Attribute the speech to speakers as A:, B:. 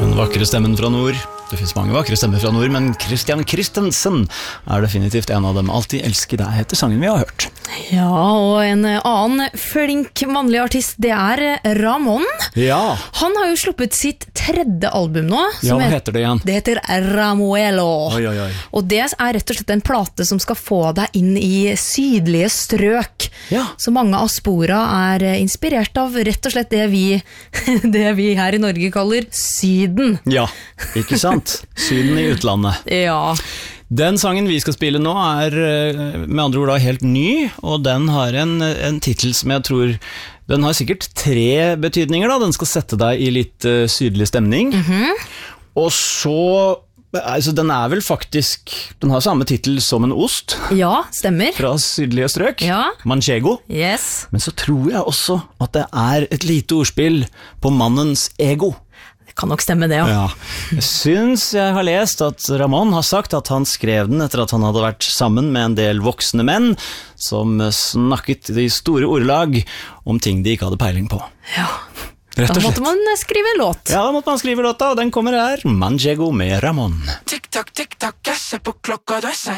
A: Den vakre stemmen fra nord. Det finnes mange vakre stemmer fra nord, men Christian Christensen definitivt en av dem. Alltid elsker deg, heter sangen vi har hørt.
B: Ja, og en annen flink mannlig artist, det Ramón.
A: Ja.
B: Han har jo sluppet sitt tredje album nå.
A: Ja, hva heter det igjen?
B: Det heter Ramuelo.
A: Oi.
B: Og det rett og slett en plate som skal få deg inn i sydlige strøk.
A: Ja.
B: Så mange av spora inspirert av rett og slett det vi her i Norge kaller Syden.
A: Ja, ikke sant? Syden i utlandet.
B: Ja.
A: Den sangen vi skal spille nå med andre ord da helt ny, og den har en titel som jeg tror, den har sikkert 3 betydninger da, den skal sette deg i litt sydlig stemning, og så, altså den vel faktisk, den har samme titel som en ost.
B: Ja, stemmer.
A: Fra sydlige strøk,
B: ja.
A: Manchego.
B: Yes.
A: Men så tror jeg også at det et lite ordspill på mannens ego.
B: Kan nok stemme det, ja.
A: Jeg synes jeg har lest at Ramón har sagt at han skrev den etter at han hadde vært sammen med en del voksne menn som snakket i store ordelag om ting de ikke hadde peiling på.
B: Ja,
A: rett og slett.
B: Da måtte man skrive en låt.
A: Ja, da måtte man skrive låta, og den kommer her, Manchego med Ramón.
C: Tick-tock, tick-tock, jeg ser på klokka, du er sein.